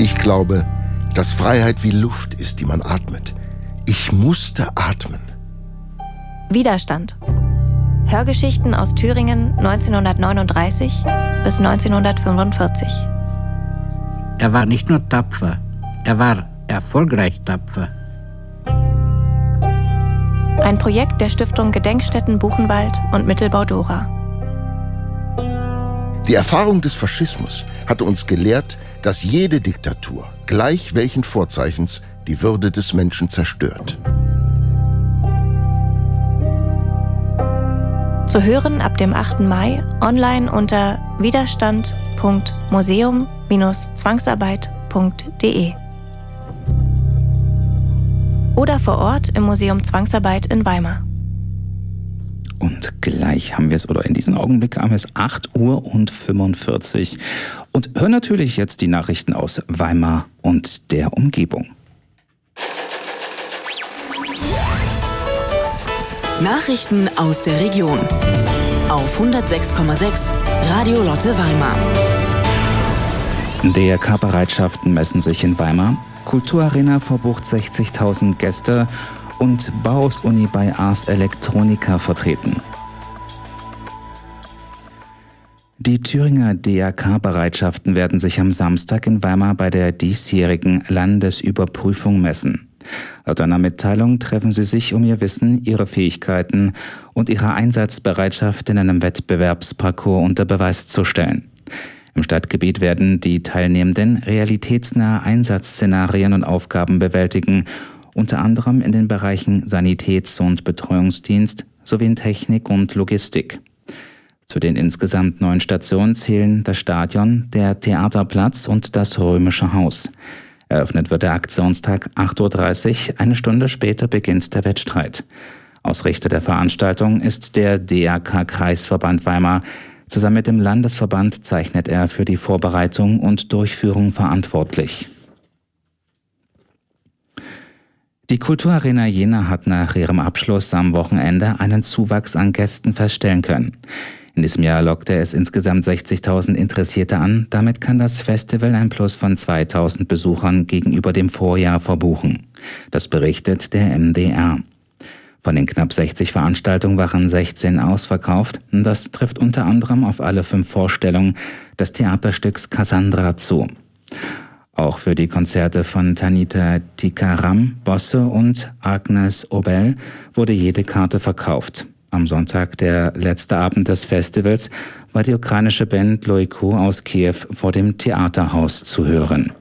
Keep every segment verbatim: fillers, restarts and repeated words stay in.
Ich glaube, dass Freiheit wie Luft ist, die man atmet. Ich musste atmen. Widerstand. Hörgeschichten aus Thüringen neunzehnhundertneununddreißig bis neunzehnhundertfünfundvierzig. Er war nicht nur tapfer, er war erfolgreich tapfer. Ein Projekt der Stiftung Gedenkstätten Buchenwald und Mittelbau Dora. Die Erfahrung des Faschismus hatte uns gelehrt, dass jede Diktatur, gleich welchen Vorzeichens, die Würde des Menschen zerstört. Zu hören ab dem achten Mai online unter widerstand punkt museum Bindestrich zwangsarbeit punkt de oder vor Ort im Museum Zwangsarbeit in Weimar. Und gleich haben wir es, oder in diesem Augenblick haben wir es, acht Uhr fünfundvierzig. Und hör natürlich jetzt die Nachrichten aus Weimar und der Umgebung. Nachrichten aus der Region. Auf hundertsechs Komma sechs Radio Lotte Weimar. D R K-Bereitschaften messen sich in Weimar. Kulturarena verbucht sechzigtausend Gäste und Bauhaus-Uni bei Ars Electronica vertreten. Die Thüringer D R K-Bereitschaften werden sich am Samstag in Weimar bei der diesjährigen Landesüberprüfung messen. Laut einer Mitteilung treffen sie sich, um ihr Wissen, ihre Fähigkeiten und ihre Einsatzbereitschaft in einem Wettbewerbsparcours unter Beweis zu stellen. Im Stadtgebiet werden die Teilnehmenden realitätsnahe Einsatzszenarien und Aufgaben bewältigen, unter anderem in den Bereichen Sanitäts- und Betreuungsdienst sowie in Technik und Logistik. Zu den insgesamt neun Stationen zählen das Stadion, der Theaterplatz und das Römische Haus. Eröffnet wird der Aktionstag acht Uhr dreißig, eine Stunde später beginnt der Wettstreit. Ausrichter der Veranstaltung ist der D R K-Kreisverband Weimar. Zusammen mit dem Landesverband zeichnet er für die Vorbereitung und Durchführung verantwortlich. Die Kulturarena Jena hat nach ihrem Abschluss am Wochenende einen Zuwachs an Gästen feststellen können. In diesem Jahr lockte es insgesamt sechzigtausend Interessierte an. Damit kann das Festival ein Plus von zweitausend Besuchern gegenüber dem Vorjahr verbuchen. Das berichtet der M D R. Von den knapp sechzig Veranstaltungen waren sechzehn ausverkauft. Das trifft unter anderem auf alle fünf Vorstellungen des Theaterstücks Cassandra zu. Auch für die Konzerte von Tanita Tikaram, Bosse und Agnes Obel wurde jede Karte verkauft. Am Sonntag, der letzte Abend des Festivals, war die ukrainische Band Loiku aus Kiew vor dem Theaterhaus zu hören.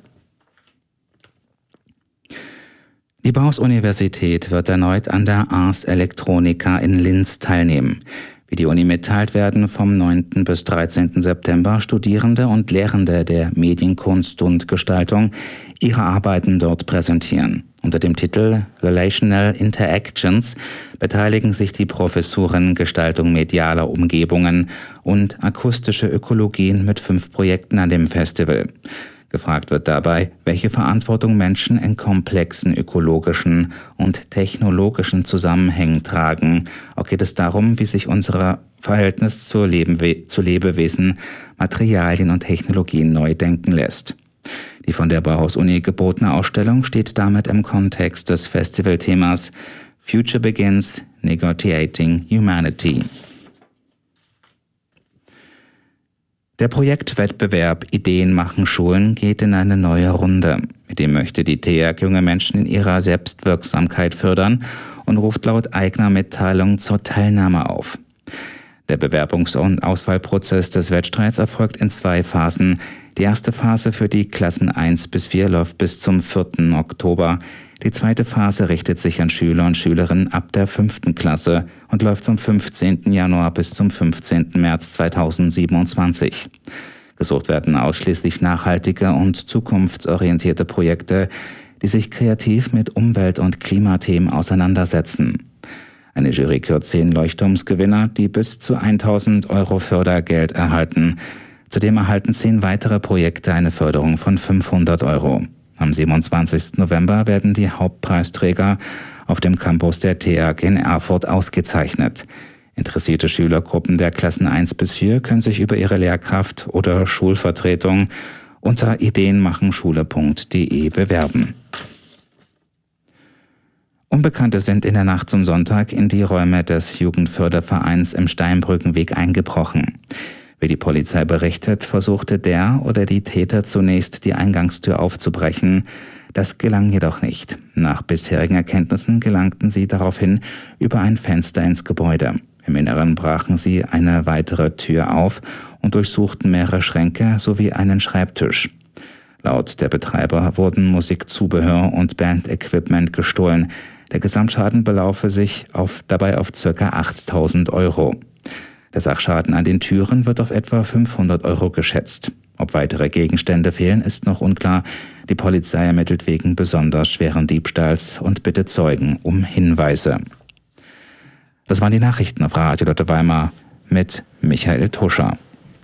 Die Bauhaus-Universität wird erneut an der Ars Electronica in Linz teilnehmen. Wie die Uni mitteilt, werden vom neunten bis dreizehnten September Studierende und Lehrende der Medienkunst und Gestaltung ihre Arbeiten dort präsentieren. Unter dem Titel Relational Interactions beteiligen sich die Professuren Gestaltung medialer Umgebungen und akustische Ökologien mit fünf Projekten an dem Festival. Gefragt wird dabei, welche Verantwortung Menschen in komplexen ökologischen und technologischen Zusammenhängen tragen. Auch geht es darum, wie sich unser Verhältnis zu, Lebenwe- zu Lebewesen, Materialien und Technologien neu denken lässt. Die von der Bauhaus-Uni gebotene Ausstellung steht damit im Kontext des Festivalthemas Future Begins Negotiating Humanity. Der Projektwettbewerb Ideen machen Schulen geht in eine neue Runde. Mit dem möchte die T E A G junge Menschen in ihrer Selbstwirksamkeit fördern und ruft laut eigener Mitteilung zur Teilnahme auf. Der Bewerbungs- und Auswahlprozess des Wettstreits erfolgt in zwei Phasen. Die erste Phase für die Klassen eins bis vier läuft bis zum vierten Oktober. Die zweite Phase richtet sich an Schüler und Schülerinnen ab der fünften Klasse und läuft vom fünfzehnten Januar bis zum fünfzehnten März zweitausendsiebenundzwanzig. Gesucht werden ausschließlich nachhaltige und zukunftsorientierte Projekte, die sich kreativ mit Umwelt- und Klimathemen auseinandersetzen. Eine Jury kürt zehn Leuchtturmsgewinner, die bis zu tausend Euro Fördergeld erhalten. Zudem erhalten zehn weitere Projekte eine Förderung von fünfhundert Euro. Am siebenundzwanzigsten November werden die Hauptpreisträger auf dem Campus der T E A G in Erfurt ausgezeichnet. Interessierte Schülergruppen der Klassen eins bis vier können sich über ihre Lehrkraft oder Schulvertretung unter ideenmachenschule punkt de bewerben. Unbekannte sind in der Nacht zum Sonntag in die Räume des Jugendfördervereins im Steinbrückenweg eingebrochen. Wie die Polizei berichtet, versuchte der oder die Täter zunächst die Eingangstür aufzubrechen. Das gelang jedoch nicht. Nach bisherigen Erkenntnissen gelangten sie daraufhin über ein Fenster ins Gebäude. Im Inneren brachen sie eine weitere Tür auf und durchsuchten mehrere Schränke sowie einen Schreibtisch. Laut der Betreiber wurden Musikzubehör und Bandequipment gestohlen. Der Gesamtschaden belaufe sich auf, dabei auf ca. achttausend Euro. Der Sachschaden an den Türen wird auf etwa fünfhundert Euro geschätzt. Ob weitere Gegenstände fehlen, ist noch unklar. Die Polizei ermittelt wegen besonders schweren Diebstahls und bittet Zeugen um Hinweise. Das waren die Nachrichten auf Radio Lotte Weimar mit Michael Tuscher.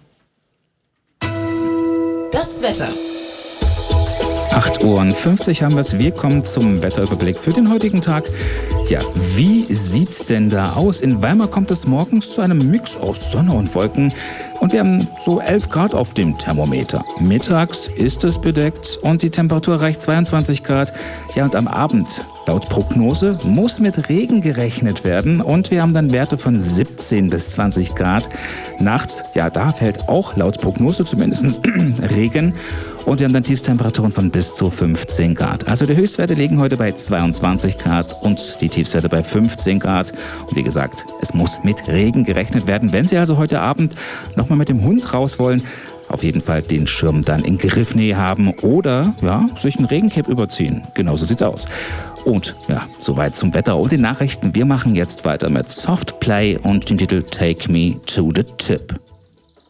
Das Wetter. acht Uhr fünfzig haben wir es. Wir kommen zum Wetterüberblick für den heutigen Tag. Ja, wie sieht's denn da aus? In Weimar kommt es morgens zu einem Mix aus Sonne und Wolken und wir haben so elf Grad auf dem Thermometer. Mittags ist es bedeckt und die Temperatur erreicht zweiundzwanzig Grad. Ja, und am Abend, laut Prognose, muss mit Regen gerechnet werden und wir haben dann Werte von siebzehn bis zwanzig Grad. Nachts, ja, da fällt auch laut Prognose zumindest Regen und wir haben dann Tiefstemperaturen von bis zu fünfzehn Grad. Also die Höchstwerte liegen heute bei zweiundzwanzig Grad und die Tiefstwerte bei fünfzehn Grad. Und wie gesagt, es muss mit Regen gerechnet werden. Wenn Sie also heute Abend nochmal mit dem Hund raus wollen, auf jeden Fall den Schirm dann in Griffnähe haben oder ja, sich ein Regencape überziehen. Genauso sieht's aus. Und ja, soweit zum Wetter und den Nachrichten. Wir machen jetzt weiter mit Soft Play und dem Titel Take Me to the Tip.